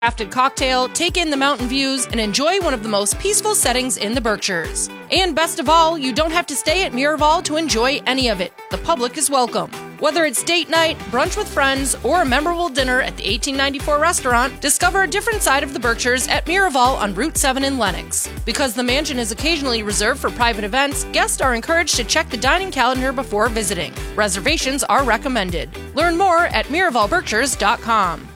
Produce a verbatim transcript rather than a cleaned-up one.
crafted cocktail, take in the mountain views, and enjoy one of the most peaceful settings in the Berkshires. And best of all, you don't have to stay at Miraval to enjoy any of it. The public is welcome. Whether it's date night, brunch with friends, or a memorable dinner at the eighteen ninety-four restaurant, discover a different side of the Berkshires at Miraval on Route seven in Lenox. Because the mansion is occasionally reserved for private events, guests are encouraged to check the dining calendar before visiting. Reservations are recommended. Learn more at miraval berkshires dot com.